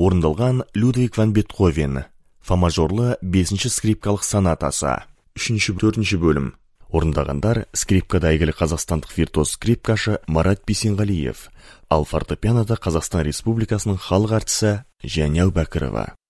орындалған Людвиг ван Бетховен, фа мажорлы 5-ші скрипкалық сонатасы, 3-4 бөлім. Орындағандар скрипкада әйгілі қазақстандық виртуоз скрипкашы Марат Бейсенғалиев, ал фортепианода Қазақстан Республикасының халық әртісі Және Әубәкірова.